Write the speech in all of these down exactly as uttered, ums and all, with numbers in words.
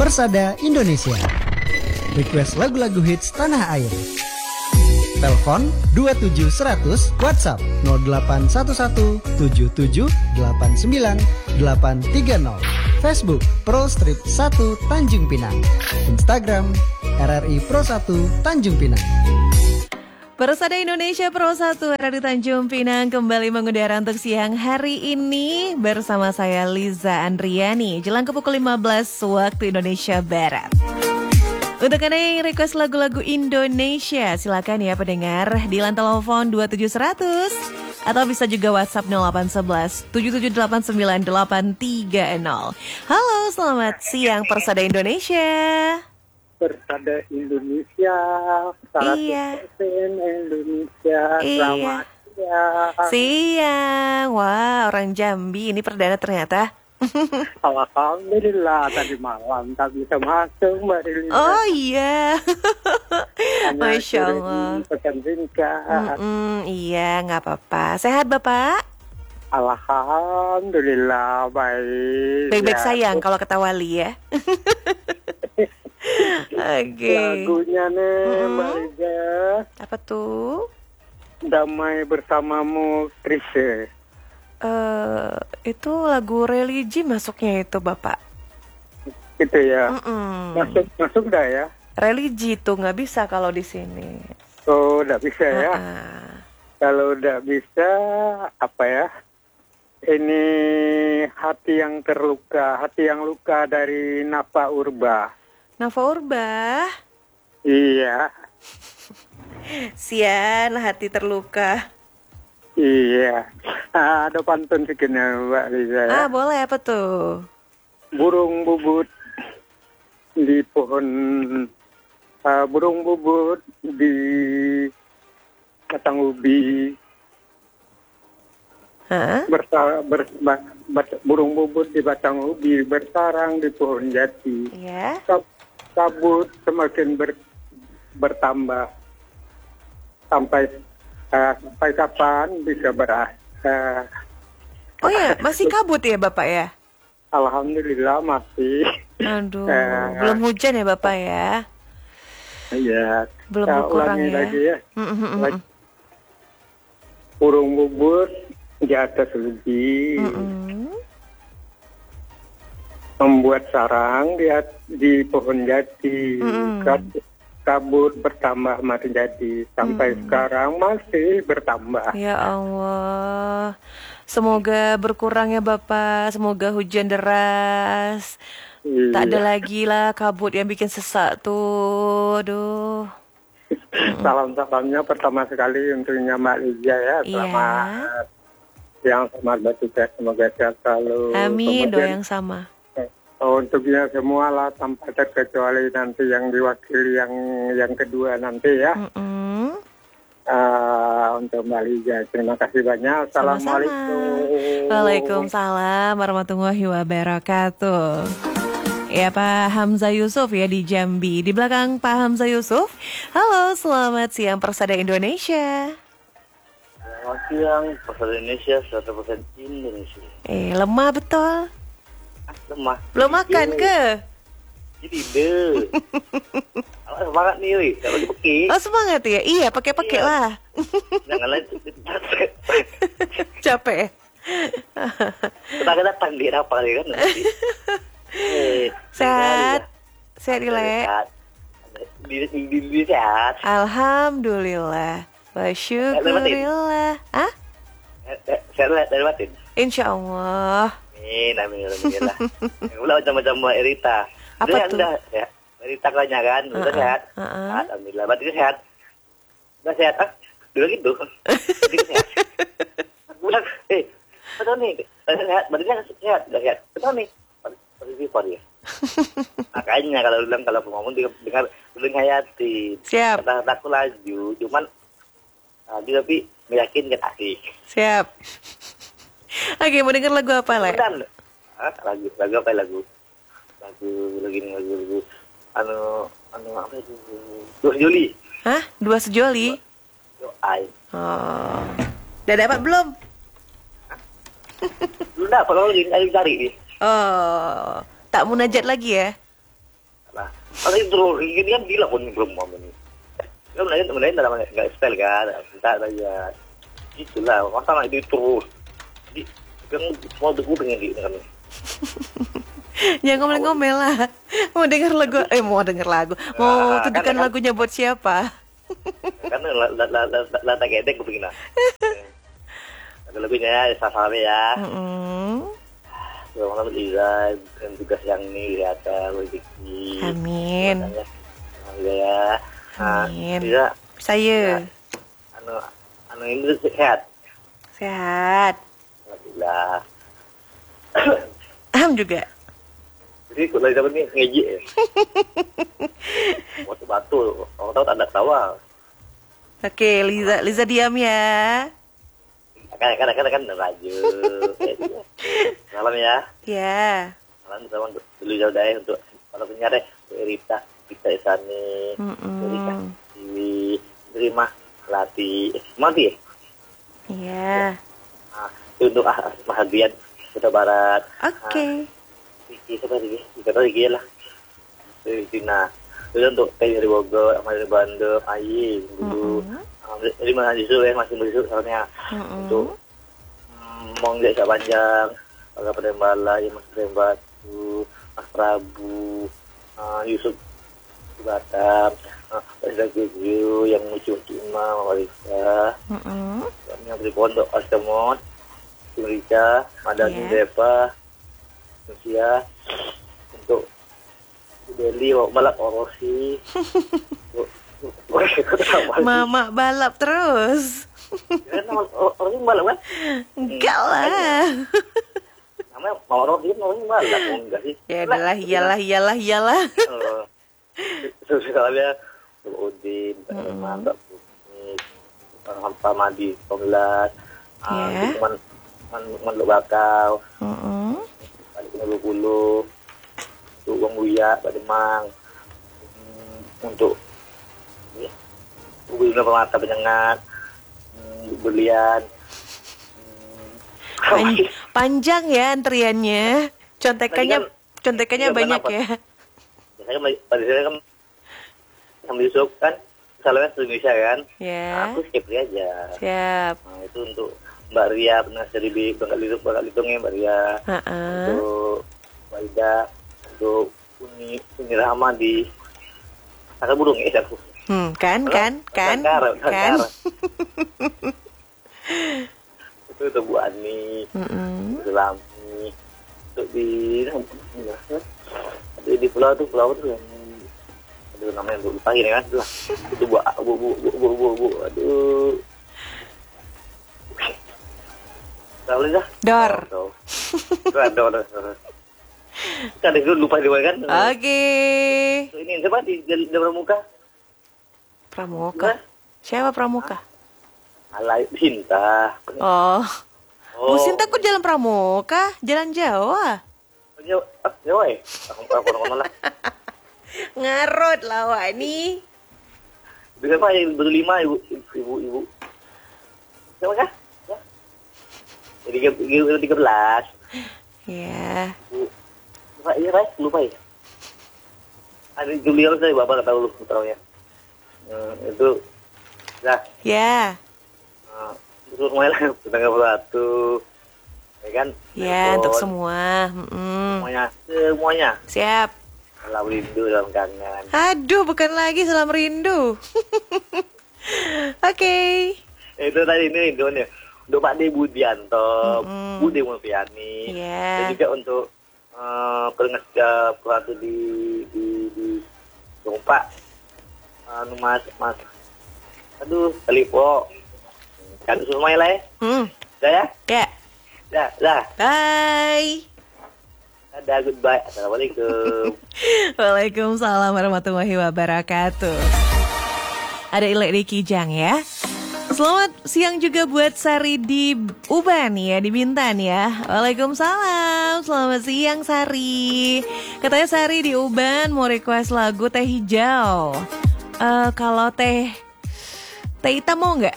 Persada Indonesia. Request lagu-lagu hits tanah air. Telepon dua tujuh seratus, WhatsApp nol delapan satu satu tujuh tujuh delapan sembilan delapan tiga nol. Facebook Pro Strip satu Tanjung Pinang. Instagram R R I Pro satu Tanjung Pinang. Persada Indonesia Pro satu R R I Tanjung Pinang kembali mengudara untuk siang hari ini bersama saya Liza Andriani. Jelang ke pukul lima belas waktu Indonesia Barat. Untuk Anda yang request lagu-lagu Indonesia, silakan ya pendengar di line telepon dua tujuh seratus atau bisa juga WhatsApp nol delapan satu satu tujuh tujuh delapan sembilan delapan tiga nol. Halo, selamat siang Persada Indonesia. Persada Indonesia, seratus persen iya. Indonesia, selamat iya. siang. Siang, wah orang Jambi ini perdana ternyata. Alhamdulillah tadi malam tak bisa masuk Mbak Riliza. Oh iya, Masya kirim Allah. pesan singkat. Mm-mm, iya nggak apa-apa. Sehat Bapak? Alhamdulillah baik. Baik-baik Ya. sayang kalau kata Wali ya. Oke. Lagunya nih Mm-mm. Mbak Riliza, Apa tuh? Damai Bersamamu Krisye. Eh, itu lagu religi masuknya itu Bapak. Gitu ya. Mm-mm. Masuk masuk dah ya. Religi itu nggak bisa kalau di sini. Oh, udah bisa ya. Ah. Kalau udah bisa, apa ya? Ini hati yang terluka, hati yang luka dari Nafa Urba. Nafa Urba, Iya, sian hati terluka. iya. Ah, ada pantun sikitnya Mbak Liza ya. Ah boleh apa tuh? Burung bubut di pohon, ah, burung bubut di batang ubi. Hah? Bersa, ber, ba- bat- burung bubut di batang ubi bersarang di pohon jati. Iya. Kab- kabut semakin ber, bertambah sampai uh, sampai kapan bisa berakhir? Uh, Oh ya masih kabut ya Bapak ya? Alhamdulillah masih. Aduh, Eh. belum hujan ya Bapak ya? Iya. Belum Kita berkurang ulangi ya? lagi ya. Mm-mm-mm. Lagi. Burung bubut di atas ubi Mm-mm. membuat sarang di at- di pohon jati. Mm-mm. Kab- kabut bertambah masih jadi sampai sekarang masih bertambah. Ya Allah, semoga berkurang ya Bapak, semoga hujan deras. Tak ada Iya. lagi lah kabut yang bikin sesak tuh, aduh. Salam-salamnya pertama sekali untuknya Mbak Liza ya. Iya. Selamat siang, selamat bertugas, semoga sehat selalu. Amin, doa Kemudian, yang sama. eh, untuknya semua lah tanpa terkecuali nanti yang diwakili yang yang kedua nanti ya. Mm-mm. Eh, untuk Mbak Liza, terima kasih banyak. Assalamualaikum. Waalaikumsalam warahmatullahi wabarakatuh. Ya Pak Hamzah Yusuf ya di Jambi. Di belakang Pak Hamzah Yusuf. Halo, selamat siang Persada Indonesia. Selamat siang, Persada Indonesia, seratus persen Indonesia. Eh, lemah betul. Ah, lemah. Belum makan ke? Jadi deh. Awak semangat nih, weh. Tak boleh pakai. Oh semangat ya? Iya, pakai-pakai Iya. lah. Jangan lain. Capek. Kita akan datang di apa kali kan nanti. Eh, Sehat. Sehat Ile. Sehat. Di, di, di, di sehat. Alhamdulillah. Wasyukurillah. Ah? Eh, eh, Sehat lah dari batin. Insya Allah. Amin, amin, alhamdulillah. Ulah macam-macam Mbak Erita. Apa Udah, tuh? Udah, ya. Erita kayaknya kan, udah Uh-uh, sehat. uh-uh. Sehat, alhamdulillah. Berarti dia sehat. Udah sehat, ah? Dulu gitu. Berarti dia sehat. Udah, eh, betul nih. Berarti sehat, berarti dia sehat, udah sehat. Betul nih. Positif dia. Makanya kalau bilang kalau ngomong dengar dengar hayati. Siap. Kata-kataku laju, cuman laju tapi meyakinkan asik. Siap. Oke, mau denger lagu apa, Le? Dan ah, lagu lagu apa lagu? Lagu lagi nih lagu lagu anu anu apa itu? Dua Juli. Hah? Dua sejoli? Doai. Oh. Udah dapat belum? Belum dapat kalau lagi lagi cari nih. Oh, tak munajat lagi ya? Kalau itu ini kan gila pun belum mau ini. Kan lain lain dalam nggak style kan, kita aja. Itulah masalah itu terus. Jadi kan mau aku pengen di kan. Jangan ngomel-ngomel lah. Mau dengar lagu, eh mau dengar lagu. Mau Nah, tunjukkan kan- kan- lagunya buat siapa? Karena lata gedek aku pengen. Ada lagunya Sasame ya. Mm-mm. Selamat Liza dan tugas yang ini lihat rezeki. Amin. Alhamdulillah ya. Nah, Amin. Liza, Saya anu anu ini sehat. sehat. Alhamdulillah. Aham juga. Jadi kalau Liza ini ngejek ya. Waktu batu, orang tahu tak ada ketawa. Oke, Liza, Liza diam ya. Kadang-kadang kan kan raju. Salam ya. Ya. Salam sama dulu jauh deh untuk para penyiar deh. Rita, Rita Isani, Mm-mm. Rita Dewi, terima Lati, mati ya? Iya. Nah, itu untuk ah, Mahadian Kota Barat. Oke. Riki, siapa Riki? Riki Riki lah. Tina. Itu untuk Teh dari Bogor, sama dari Bandung, Ayi, dulu. Dari mana justru ya masih besok soalnya. Untuk Mong Desa Panjang, Pak Pedembala, ya Mas Pedembatu, Mas Prabu, uh, Yusuf di Batam, uh, Pak Gugu yang muncul Cima, Walisa, Mm-mm. yang dari Pondok Astemon, Timrika, Madani Yeah. Deva, Nusia, untuk Deli, Balap Orosi, Mama balap terus. orang yang balap kan? Enggak lah. Namanya mau orang dia namanya balap, oh, enggak sih? Ya adalah, iyalah, iyalah, iyalah. Terus soalnya Udin, Pak Eman, Pak Bumi, Pak Madi, Pembelas, Ya. teman teman teman lo bakal, Mm-mm. balik ke Bulu, untuk Bang Buya, Pak Demang, Hmm, untuk ya, Ubin Permata Penyengat, hmm, Berlian. Pan- panjang ya antriannya. Contekannya, contekannya Iya, banyak kenapa? ya. Biasanya pada saya kan sama Yusuf kan, misalnya ke Indonesia kan, Ya. nah, aku skip dia aja. Siap. Nah, itu untuk Mbak Ria, penasihat dari Bangka Litung, Bangka Litungnya Mbak Ria, Ha-ha. untuk Mbak Ida, untuk Uni, Uni Rahma di Saka Burung ya, aku. Hmm, kan, kan, kan, Sakar, kan. Sakar. Itu untuk Bu Ani, Mm-mm. untuk Lami, untuk di, di, di pulau tuh, pulau tuh yang aduh namanya untuk lupa ini kan, lah itu bu bu bu bu bu bu, bu. Aduh. Tahu dah. Dor. Dor, dor, dor. Kan itu lupa juga kan. Oke. Ini siapa di di Pramuka? Pramuka. Siapa Pramuka? Alay Sinta. Oh. Bu Oh. Sinta kok jalan Pramuka? Jalan Jawa. Jawa, ah, Jawa ya? Aku kono-kono lah. Ngarut lah wak ini. Bisa apa yang berlima ibu ibu ibu. Siapa kah? Ya. Jadi tiga belas. Ya. Lupa iya, Rai, lupa ya. Ada Julian saya bapak nggak tahu lu putranya. Hmm, itu, nah, Ya. uh, itu semuanya lah, tanggal satu, ya kan? Ya, Telepon, untuk semua. Mm-mm. semuanya, semuanya. Siap. Salam rindu dalam kangen. Aduh, bukan lagi salam rindu. Oke. Itu tadi ini rindunya. Untuk Pak De Budianto, Mm-mm. Bude Mulfiani, Iya. dan juga untuk uh, pengajar pelatu di di di Jompa, anu mas mas, aduh Telipo, kan semuanya lah ya, Hmm. dah ya, Ya. dah dah, Bye. ada goodbye, assalamualaikum. Waalaikumsalam warahmatullahi wabarakatuh. Ada Ilek di Kijang ya. Selamat siang juga buat Sari di Uban ya, di Bintan ya. Waalaikumsalam, selamat siang Sari. Katanya Sari di Uban mau request lagu Teh Hijau. Eh kalau teh teh hitam mau nggak?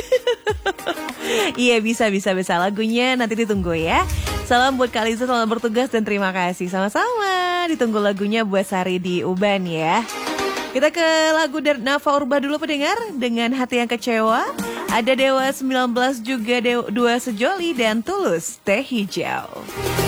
Iya bisa bisa bisa lagunya nanti ditunggu ya. Salam buat Kak Lisa, selamat bertugas dan terima kasih sama-sama. ditunggu lagunya buat Sari di Uban ya. Kita ke lagu dari Nafa Urbah dulu pendengar, dengan Hati Yang Kecewa. Ada Dewa sembilan belas juga, Dewa, Dua Sejoli dan Tulus, Teh Hijau.